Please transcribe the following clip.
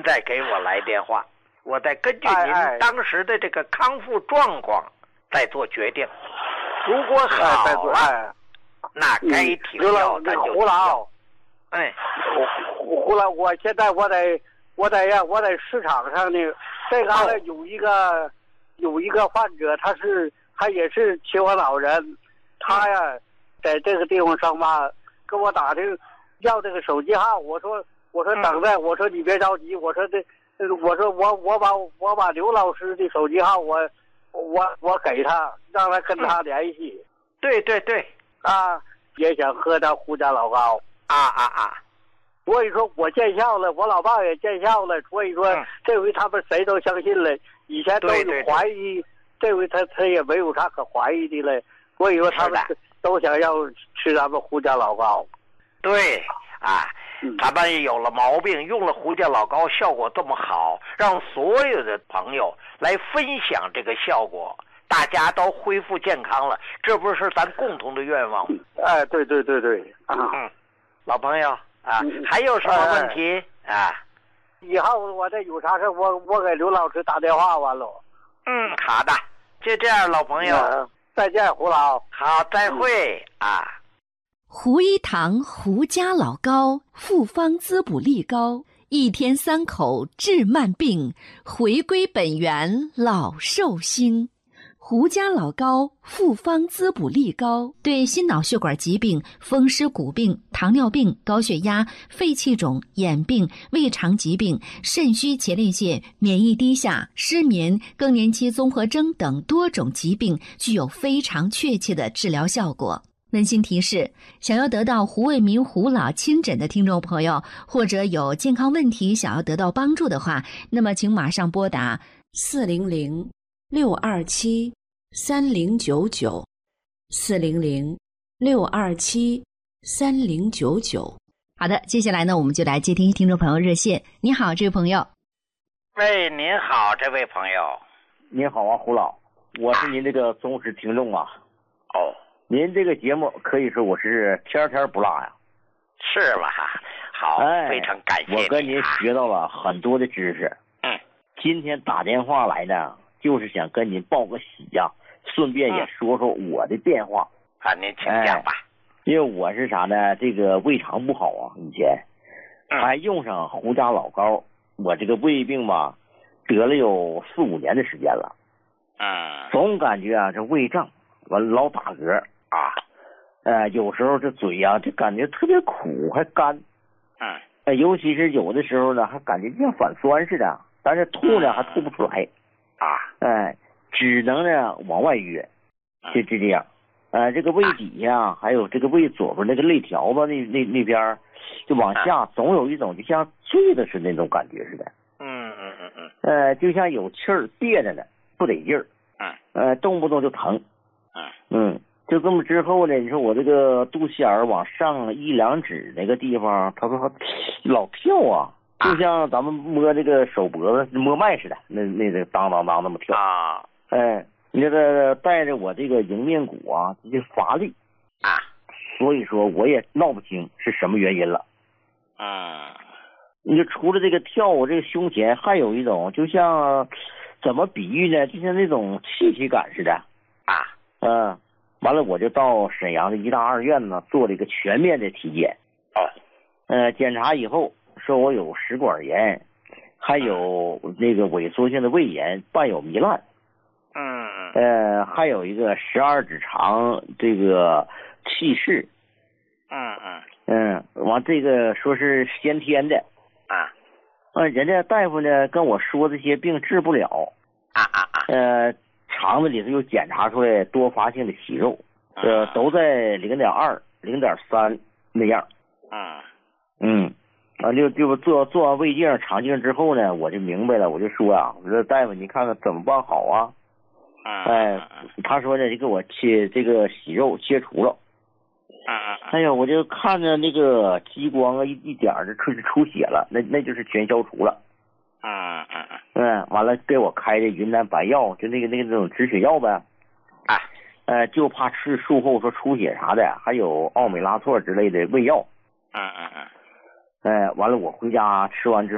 再给我来电话，我再根据您当时的这个康复状况再做决定。如果好了，那该停药咱就停药。 胡老，我现在我在市场上呢，这个有一个患者，他也是秦皇岛人，他呀在这个地方上班，跟我打听要这个手机号，我说等着，我说你别着急，我说我把刘老师的手机号我给他，让他跟他联系。 对啊，也想喝点胡家老高所以说我见效了，我老爸也见效了，所以说这回他们谁都相信了，以前都有怀疑，这回他也没有啥可怀疑的了，所以说他们都想要吃咱们胡家老高。 对咱们有了毛病，用了胡家老高，效果这么好，让所有的朋友来分享这个效果，大家都恢复健康了，这不是咱共同的愿望吗？ 对老朋友还有什么问题以后我再有啥事我给刘老师打电话完了。 好的，就这样，老朋友， 再见，胡老。 好，再会胡一堂胡家老高，复方滋补力高，一天3口治慢病，回归本源老寿星。胡家老高复方滋补力高，对心脑血管疾病、风湿骨病、糖尿病、高血压、肺气肿、眼病、胃肠疾病、肾虚前列腺、免疫低下、失眠、更年期综合征等多种疾病具有非常确切的治疗效果。温馨提示：想要得到胡卫民胡老亲诊的听众朋友，或者有健康问题想要得到帮助的话，那么请马上拨打400-627-3099，400-627-3099。好的，接下来呢，我们就来接听众朋友热线。你好，这位朋友。 喂，您好，这位朋友。 您好胡老，我是您这个忠实听众您这个节目可以说我是天天不落呀。 是吧？好，非常感谢你。 我跟您学到了很多的知识。今天打电话来呢，就是想跟您报个喜呀，顺便也说说我的变化。 您请讲吧。 因为我是啥呢？这个胃肠不好以前还用上胡家老高，我这个胃病吧，得了有4、5年的时间了。总感觉这胃胀，完老打嗝有时候这嘴就感觉特别苦还干。尤其是有的时候呢，还感觉像反酸似的，但是吐呢还吐不出来只能呢往外约，就这样。这个胃底下还有这个胃左边那个肋条子那边，就往下总有一种就像坠的似的那种感觉似的。就像有气儿憋着呢，不得劲儿。动不动就疼。就这么之后呢，你说我这个肚脐眼往上1、2指那个地方，他说老跳就像咱们摸这个手脖子摸脉似的，那个当当当那么跳。你这个带着我这个迎面骨这乏力所以说我也闹不清是什么原因了。你就除了这个跳，我这个胸前还有一种就像怎么比喻呢？就像那种气体感似的完了我就到沈阳的医大2院呢做了一个全面的体检。检查以后说我有食管炎，还有那个萎缩性的胃炎伴有糜烂。还有一个12指肠这个气室。完这个说是先天的。人家大夫呢跟我说这些病治不了。肠子里头又检查出来多发性的息肉，都在0.2、0.3那样。就做完胃镜、肠镜之后呢，我就明白了，我就说我说大夫，你看看怎么办好啊？他说呢，就给我切这个息肉切除了。我就看着那个激光一点就出血了，那就是全消除了。完了给我开的云南白药，就那种止血药呗。就怕吃术后说出血啥的，还有奥美拉唑之类的胃药。完了我回家吃完之后